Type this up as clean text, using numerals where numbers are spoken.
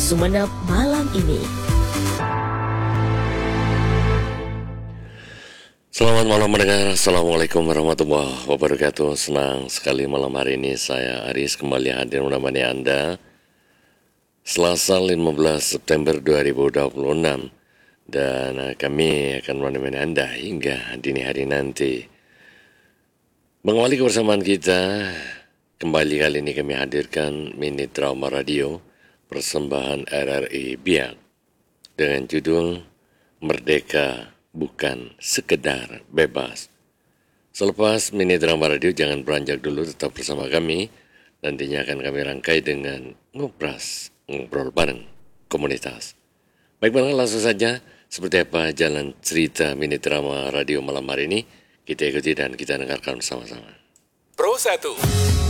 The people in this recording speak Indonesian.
Sumeneb malam ini. Selamat malam mendengar. Assalamualaikum warahmatullahi wabarakatuh. Senang sekali malam hari ini saya Aris kembali hadir menemani Anda Selasa 15 September 2026. Dan kami akan menemani Anda hingga dini hari nanti. Mengawali kebersamaan kita, kembali kali ini kami hadirkan Mini Drama Radio persembahan RRI Biak dengan judul Merdeka Bukan Sekedar Bebas. Selepas Mini Drama Radio, jangan beranjak dulu, tetap bersama kami. Nantinya akan kami rangkai dengan ngobrol bareng komunitas. Baik, langsung saja. Seperti apa jalan cerita Mini Drama Radio malam hari ini, kita ikuti dan kita dengarkan bersama-sama. Pro 1